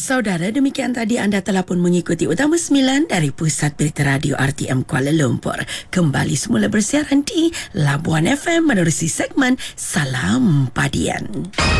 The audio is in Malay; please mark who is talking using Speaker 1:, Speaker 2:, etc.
Speaker 1: Saudara, demikian tadi anda telah pun mengikuti Utama 9 dari Pusat Berita Radio RTM Kuala Lumpur. Kembali semula bersiaran di Labuan FM menerusi segmen Salam Padian.